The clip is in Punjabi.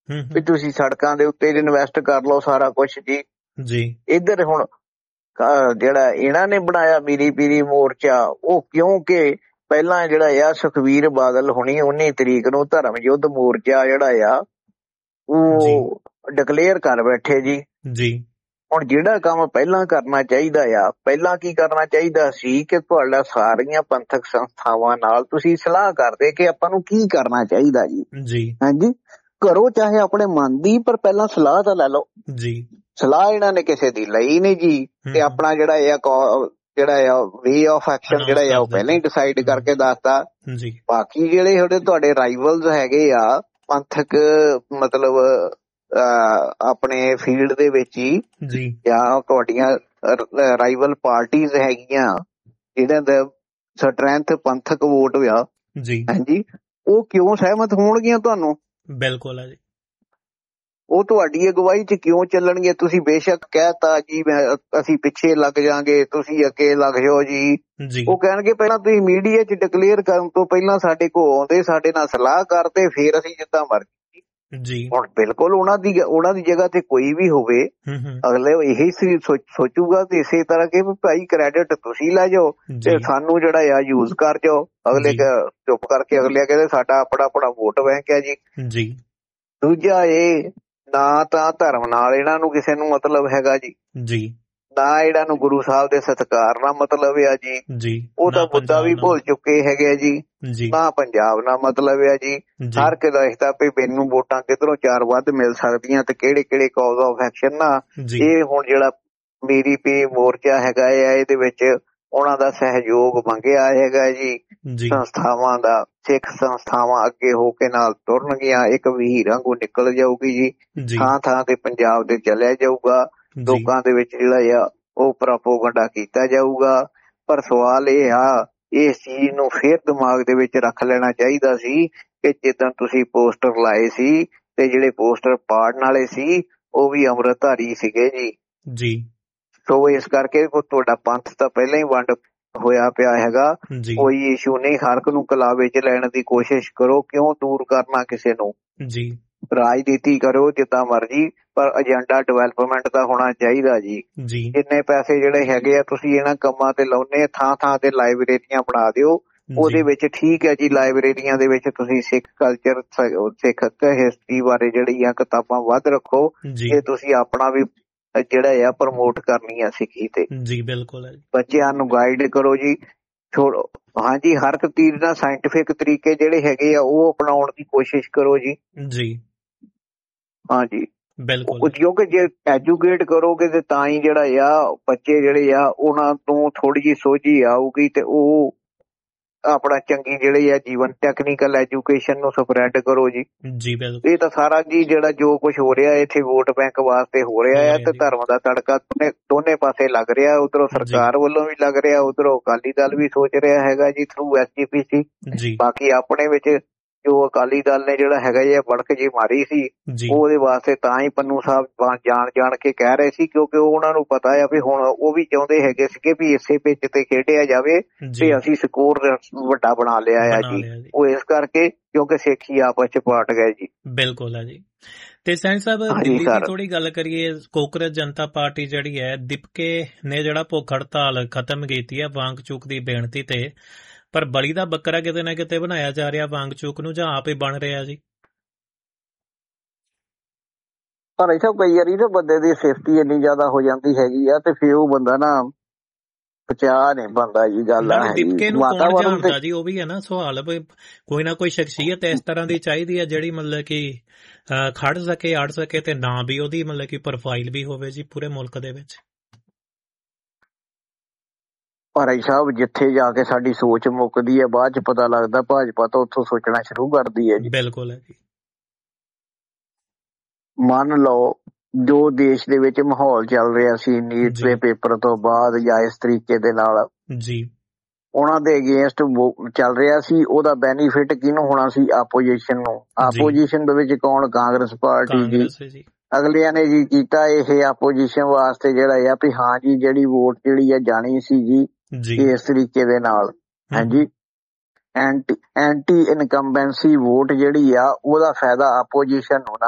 ਵੀ ਤੁਸੀਂ ਸੜਕਾਂ ਦੇ ਉੱਤੇ ਇਨਵੈਸਟ ਕਰ ਲਓ ਸਾਰਾ ਕੁਛ ਜੀ। ਇੱਧਰ ਹੁਣ ਜਿਹੜਾ ਇਹਨਾਂ ਨੇ ਬਣਾਇਆ ਮੀਰੀ ਪੀਰੀ ਮੋਰਚਾ, ਉਹ ਕਿਉਂਕਿ ਪਹਿਲਾਂ ਜਿਹੜਾ ਆ ਸੁਖਬੀਰ ਬਾਦਲ ਹੁਣੀ 19 ਤਰੀਕ ਨੂੰ ਧਰਮ ਯੁੱਧ ਮੋਰਚਾ ਜਿਹੜਾ ਆ ਉਹ ਡਿਕਲੇਅਰ ਕਰ ਬੈਠੇ ਜੀ। ਹੁਣ ਜਿਹੜਾ ਕੰਮ ਪਹਿਲਾਂ ਕਰਨਾ ਚਾਹੀਦਾ ਆ, ਪਹਿਲਾਂ ਕੀ ਕਰਨਾ ਚਾਹੀਦਾ ਸੀ ਕਿ ਤੁਹਾਡਾ ਸਾਰੀਆਂ ਪੰਥਕ ਸੰਸਥਾਵਾਂ ਨਾਲ ਤੁਸੀਂ ਸਲਾਹ ਕਰਦੇ ਕਿ ਆਪਾਂ ਨੂੰ ਕੀ ਕਰਨਾ ਚਾਹੀਦਾ ਜੀ। ਹਾਂਜੀ, ਕਰੋ ਚਾਹੇ ਆਪਣੇ ਮਨ ਦੀ, ਪਰ ਪਹਿਲਾਂ ਸਲਾਹ ਤਾਂ ਲੈ ਲਓ ਜੀ। ਸਲਾਹ ਇਹਨਾਂ ਨੇ ਕਿਸੇ ਦੀ ਲਈ ਨਹੀਂ ਜੀ, ਤੇ ਆਪਣਾ ਜਿਹੜਾ ਆ ਵੇ ਆਫ ਐਕਸ਼ਨ ਜਿਹੜਾ ਆ ਉਹ ਪਹਿਲਾਂ ਹੀ ਡਿਸਾਈਡ ਕਰਕੇ ਦੱਸਤਾ। ਬਾਕੀ ਜਿਹੜੇ ਤੁਹਾਡੇ ਰਾਈਵਲਸ ਹੈਗੇ ਆ ਪੰਥਕ ਮਤਲਬ ਆਪਣੇ ਫੀਲਡ ਦੇ ਵਿੱਚ ਹੀ, ਜਾਂ ਤੁਹਾਡੀਆਂ ਰਾਈਵਲ ਪਾਰਟੀਜ਼ ਹੈਗੀਆਂ ਜਿਹਨਾਂ ਦਾ ਸਟਰੈਂਥ ਪੰਥਕ ਵੋਟ ਆ ਹਾਂਜੀ, ਉਹ ਕਿਉਂ ਸਹਿਮਤ ਹੋਣਗੀਆਂ ਤੁਹਾਨੂੰ? ਬਿਲਕੁਲ ਹੈ ਜੀ। ਉਹ ਤੁਹਾਡੀ ਅਗਵਾਈ ਚ ਕਿਉਂ ਚੱਲਣਗੇ? ਤੁਸੀਂ ਬੇਸ਼ੱਕ ਕਹਿਤਾ ਜੀ ਅਸੀਂ ਪਿੱਛੇ ਲੱਗ ਜਾਾਂਗੇ, ਤੁਸੀਂ ਅੱਗੇ ਲੱਗ ਜਾਓ ਜੀ। ਉਹ ਕਹਿਣਗੇ ਪਹਿਲਾਂ ਤੁਸੀਂ ਮੀਡੀਆ ਚ ਡਿਕਲੇਅਰ ਕਰਨ ਤੋਂ ਪਹਿਲਾਂ ਸਾਡੇ ਕੋਲ ਆਉਂਦੇ, ਸਾਡੇ ਨਾਲ ਸਲਾਹ ਕਰਦੇ, ਫੇਰ ਅਸੀਂ ਜਿੱਦਾਂ ਮਰਜ਼ੀ ਜੀ। ਹੁਣ ਬਿਲਕੁਲ ਉਹਨਾਂ ਦੀ ਜਗ੍ਹਾ ਤੇ ਕੋਈ ਵੀ ਹੋਵੇ, ਅਗਲੇ ਇਹੀ ਸੋਚੂਗਾ ਤੇ ਇਸੇ ਤਰ੍ਹਾਂ ਕਿ ਭਾਈ ਕ੍ਰੈਡਿਟ ਤੁਸੀਂ ਲੈ ਜਾਓ ਤੇ ਸਾਨੂੰ ਜਿਹੜਾ ਆ ਯੂਜ਼ ਕਰ ਜਾਓ। ਅਗਲੇ ਚੁੱਪ ਕਰਕੇ ਅਗਲੇ ਕਹਿੰਦੇ ਸਾਡਾ ਆਪਣਾ ਵੋਟ ਬੈਂਕ ਹੈ ਜੀ। ਦੂਜਾ, ਇਹ ਨਾ ਤਾਂ ਧਰਮ ਨਾਲ ਇਹਨਾਂ ਨੂੰ ਕਿਸੇ ਨੂੰ ਮਤਲਬ ਹੈਗਾ ਜੀ, ਨਾ ਇਹਨਾਂ ਨੂੰ ਗੁਰੂ ਸਾਹਿਬ ਦੇ ਸਤਿਕਾਰ ਨਾਲ ਮਤਲਬ ਆ ਜੀ। ਉਹ ਤਾਂ ਮੁੱਦਾ ਵੀ ਭੁੱਲ ਚੁੱਕੇ ਹੈਗੇ ਜੀ। ਨਾ ਪੰਜਾਬ ਨਾਲ ਮਤਲਬ ਆ ਜੀ। ਹਰ ਇੱਕ ਦੱਸਦਾ ਵੀ ਮੈਨੂੰ ਵੋਟਾਂ ਕਿੱਧਰੋਂ 4 ਵੱਧ ਮਿਲ ਸਕਦੀਆਂ ਤੇ ਕਿਹੜੇ ਕਾਜ਼ ਆਫ ਐਕਸ਼ਨ ਨਾ। ਇਹ ਹੁਣ ਜਿਹੜਾ ਮੀਰੀ ਪੀ ਮੋਰਚਾ ਹੈਗਾ ਆ, ਇਹਦੇ ਵਿੱਚ ਉਹਨਾਂ ਦਾ ਸਹਿਯੋਗ ਮੰਗਿਆ ਹੈਗਾ ਜੀ ਸੰਸਥਾਵਾਂ ਦਾ। ਸਿੱਖ ਸੰਸਥਾਵਾਂ ਅੱਗੇ ਹੋ ਕੇ ਨਾਲ ਤੁਰਨਗੀਆਂ, ਇੱਕ ਵਹੀਰ ਵਾਂਗੂ ਨਿਕਲ ਜਾਊਗੀ ਜੀ। ਥਾਂ ਤੇ ਪੰਜਾਬ ਦੇ ਚੱਲਿਆ ਜਾਊਗਾ, ਲੋਕਾਂ ਦੇ ਵਿੱਚ ਜਿਹੜਾ ਆ ਉਹ ਪ੍ਰੋਪੇਗੈਂਡਾ ਕੀਤਾ ਜਾਊਗਾ। ਪਰ ਸਵਾਲ ਇਹ ਆ, ਇਸ ਚੀਜ਼ ਨੂੰ ਫੇਰ ਦਿਮਾਗ ਦੇ ਵਿੱਚ ਰੱਖ ਲੈਣਾ ਚਾਹੀਦਾ ਸੀ ਕਿ ਜਿੱਦਾਂ ਤੁਸੀਂ ਪੋਸਟਰ ਲਾਏ ਸੀ ਤੇ ਜਿਹੜੇ ਪੋਸਟਰ ਪਾੜਨ ਵਾਲੇ ਸੀ ਉਹ ਵੀ ਅੰਮ੍ਰਿਤਧਾਰੀ ਸੀਗੇ ਜੀ। ਸੋ ਇਸ ਕਰਕੇ ਤੁਹਾਡਾ ਪੰਥ ਤਾਂ ਪਹਿਲਾਂ ਹੀ ਵੰਡ ਹੋਇਆ ਪਿਆ ਹੈਗਾ। ਕੋਈ ਇਸ਼ੂ ਨਹੀਂ, ਹਰ ਇੱਕ ਨੂੰ ਕਲਾਵੇ ਚ ਲੈਣ ਦੀ ਕੋਸ਼ਿਸ਼ ਕਰੋ, ਕਿਉਂ ਦੂਰ ਕਰਨਾ ਕਿਸੇ ਨੂੰ। ਰਾਜਨੀਤੀ ਕਰੋ ਜਿੱਦਾਂ ਮਰਜੀ, ਪਰ ਏਜੰਡਾ ਡਿਵੈਲਪਮੈਂਟ ਦਾ ਹੋਣਾ ਚਾਹੀਦਾ ਜੀ। ਜਿੰਨੇ ਪੈਸੇ ਜਿਹੜੇ ਹੈਗੇ ਆ ਤੁਸੀਂ ਇਹਨਾਂ ਕੰਮਾਂ ਤੇ ਲਾਉਨੇ, ਥਾਂ ਤੇ ਲਾਇਬ੍ਰੇਰੀਆਂ ਬਣਾ ਦਿਓ। ਉਹਦੇ ਵਿੱਚ ਠੀਕ ਹੈ ਜੀ, ਲਾਇਬ੍ਰੇਰੀਆਂ ਦੇ ਵਿੱਚ ਤੁਸੀਂ ਸਿੱਖ ਕਲਚਰ, ਸਿੱਖ ਹਿਸਟਰੀ ਬਾਰੇ ਜਿਹੜੀਆਂ ਕਿਤਾਬਾਂ ਵੱਧ ਰੱਖੋ, ਜੇ ਤੁਸੀਂ ਆਪਣਾ ਵੀ ਜਿਹੜਾ ਆ ਪ੍ਰਮੋਟ ਕਰਨੀ ਆ ਸਿੱਖੀ ਤੇ। ਬਿਲਕੁਲ, ਬੱਚਿਆਂ ਨੂੰ ਗਾਈਡ ਕਰੋ ਜੀ। ਹਾਂਜੀ, ਹਰ ਇੱਕ ਚੀਜ਼ ਨਾਲ ਸਾਇੰਟੀਫਿਕ ਤਰੀਕੇ ਜਿਹੜੇ ਹੈਗੇ ਆ ਉਹ ਅਪਣਾਉਣ ਦੀ ਕੋਸ਼ਿਸ਼ ਕਰੋ ਜੀ। ਹਾਂਜੀ ਬਿਲਕੁਲ, ਕਿਉਂਕਿ ਜੇ ਐਜੂਕੇਟ ਕਰੋਗੇ ਤੇ ਤਾਂ ਹੀ ਜਿਹੜਾ ਆ ਬੱਚੇ ਜਿਹੜੇ ਆ ਉਹਨਾਂ ਤੋਂ ਥੋੜੀ ਜਿਹੀ ਸੋਝੀ ਆਊਗੀ ਤੇ ਉਹ ਆਪਣਾ ਚੰਗੀ ਜਿਹੜੀ ਆ ਜੀਵਨ ਟੈਕਨੀਕਲ ਐਜੂਕੇਸ਼ਨ ਨੂੰ ਸਪਰੈਡ ਕਰੋ ਜੀ। ਇਹ ਤਾਂ ਸਾਰਾ ਜੀ ਜਿਹੜਾ ਜੋ ਕੁਛ ਹੋ ਰਿਹਾ ਇੱਥੇ ਵੋਟ ਬੈਂਕ ਵਾਸਤੇ ਹੋ ਰਿਹਾ ਹੈ ਤੇ ਧਰਮ ਦਾ ਤੜਕਾ ਦੋਨੇ ਪਾਸੇ ਲੱਗ ਰਿਹਾ। ਉਧਰੋਂ ਸਰਕਾਰ ਵੱਲੋਂ ਵੀ ਲੱਗ ਰਿਹਾ, ਉਧਰੋਂ ਅਕਾਲੀ ਦਲ ਵੀ ਸੋਚ ਰਿਹਾ ਹੈਗਾ ਜੀ ਥਰੂ SGPC। ਬਾਕੀ ਆਪਣੇ ਵਿੱਚ ਜੋ ਅਕਾਲੀ ਦਲ ਨੇ ਜਿਹੜਾ ਹੈਗਾ ਜੀ ਬੜਕ ਜੀ ਮਾਰੀ ਸੀ, ਉਹਦੇ ਵਾਸਤੇ ਤਾਂ ਹੀ ਪੰਨੂ ਸਾਹਿਬ ਜਾਣ ਕੇ ਕਹਿ ਰਹੇ ਸੀ, ਕਿਉਂਕਿ ਉਹਨਾਂ ਨੂੰ ਪਤਾ ਆ ਵੀ ਹੁਣ ਉਹ ਵੀ ਚਾਹੁੰਦੇ ਹੈਗੇ ਸੀਗੇ ਵੀ ਇਸੇ ਪਿੱਚ ਤੇ ਖੇਡਿਆ ਜਾਵੇ ਤੇ ਅਸੀਂ ਸਕੋਰ ਵੱਡਾ ਬਣਾ ਲਿਆ ਆ ਜੀ। ਉਹ ਇਸ ਕਰਕੇ ਕਿਉਂਕਿ ਸਿੱਖੀ ਆਪਸ ਚ ਪਾਟ ਗਏ ਜੀ। ਬਿਲਕੁਲ ਹੈ ਜੀ। ਤੇ ਸੈਣੀ ਸਾਹਿਬ, ਦਿੱਲੀ ਦੀ ਥੋੜੀ ਗੱਲ ਕਰੀਏ, ਕਾਂਗਰਸ ਜਨਤਾ ਪਾਰਟੀ ਜਿਹੜੀ ਹੈ ਦੀਪਕੇ ਨੇ ਜਿਹੜਾ ਭੁੱਖ ਹੜਤਾਲ ਖਤਮ ਕੀਤੀ ਹੈ ਵਾਂਗ ਚੂਕ ਦੀ ਬੇਨਤੀ ਤੇ, ਪਰ ਬਲੀ ਦਾ ਬੱਕਰਾ ਕਿਤੇ ਨਾ ਕਿਤੇ ਬਣਾਇਆ ਜਾ ਰਿਹਾ ਵਾਂਗ ਚੂਕ ਨੂੰ, ਜਾਂ ਆਪ ਹੀ ਬਣ ਰਿਹਾ ਜੀ? ਪਰ ਇੱਥੇ ਕਈ ਵਾਰੀ ਨਾ ਬੰਦੇ ਦੀ ਸੇਫਟੀ ਇੰਨੀ ਜ਼ਿਆਦਾ ਹੋ ਜਾਂਦੀ ਹੈਗੀ ਆ ਤੇ ਫਿਰ ਉਹ ਬੰਦਾ ਨਾ ਬਚਾ ਨਹੀਂ ਬਣਦਾ ਜੀ। ਗੱਲ ਦੀਪਕੇ ਨੂੰ ਕੌਣ ਜਾਣਦਾ ਜੀ, ਉਹ ਵੀ ਹੈ ਨਾ ਸਵਾਲ। ਕੋਈ ਨਾ ਕੋਈ ਸ਼ਖਸੀਅਤ ਇਸ ਤਰ੍ਹਾਂ ਦੀ ਚਾਹੀਦੀ ਹੈ ਜਿਹੜੀ ਮਤਲਬ ਕਿ ਖੜ ਸਕੇ, ਅੜ ਸਕੇ ਤੇ ਨਾ ਵੀ ਉਹਦੀ ਮਤਲਬ ਕਿ ਪ੍ਰੋਫਾਈਲ ਵੀ ਹੋਵੇ ਜੀ ਪੂਰੇ ਮੁਲਕ ਦੇ ਵਿੱਚ। ਭਾਈ ਸਾਹਿਬ, ਜਿੱਥੇ ਜਾ ਕੇ ਸਾਡੀ ਸੋਚ ਮੁੱਕਦੀ ਹੈ ਬਾਅਦ ਚ ਪਤਾ ਲੱਗਦਾ ਭਾਜਪਾ ਤਾਂ ਉੱਥੋਂ ਸੋਚਣਾ ਸ਼ੁਰੂ ਕਰਦੀ ਹੈ ਜੀ। ਬਿਲਕੁਲ ਹੈ ਜੀ। ਮੰਨ ਲਓ ਜੋ ਦੇਸ਼ ਦੇ ਵਿੱਚ ਮਾਹੌਲ ਚੱਲ ਰਿਹਾ ਸੀ ਨੀਟ ਦੇ ਪੇਪਰ ਤੋਂ ਬਾਅਦ ਜਾਂ ਇਸ ਤਰੀਕੇ ਦੇ ਨਾਲ ਜੀ, ਉਹਨਾਂ ਦੇ ਅਗੇਂਸਟ ਚੱਲ ਰਿਹਾ ਸੀ, ਉਹਦਾ ਬੈਨੀਫਿਟ ਕਿਹਨੂੰ ਹੋਣਾ ਸੀ? ਆਪੋਜੀਸ਼ਨ ਨੂੰ। ਆਪੋਜੀਸ਼ਨ ਦੇ ਵਿੱਚ ਕੌਣ? ਕਾਂਗਰਸ ਪਾਰਟੀ ਜੀ। ਅਗਲਿਆਂ ਨੇ ਜੀ ਕੀਤਾ ਇਹ ਆਪੋਜੀਸ਼ਨ ਵਾਸਤੇ ਜਿਹੜਾ ਆ ਵੀ ਹਾਂ ਜੀ ਜਿਹੜੀ ਵੋਟ ਜਿਹੜੀ ਆ ਜਾਣੀ ਸੀ ਜੀ ਇਸ ਤਰੀਕੇ ਦੇ ਨਾਲ। ਹਾਂਜੀ, ਐਂਟੀ ਇਨਕੰਬੈਂਸੀ ਵੋਟ ਜਿਹੜੀ ਆ ਉਹਦਾ ਫਾਇਦਾ ਆਪੋਜੀਸ਼ਨ ਨੂੰ